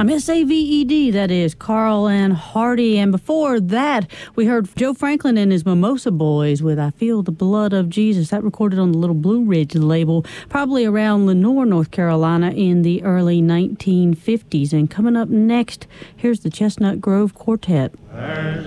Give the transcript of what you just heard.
time. SAVED, that is, Carl and Hardy. And before that, we heard Joe Franklin and his Mimosa Boys with I Feel the Blood of Jesus. That recorded on the Little Blue Ridge label, probably around Lenoir, North Carolina in the early 1950s. And coming up next, here's the Chestnut Grove Quartet.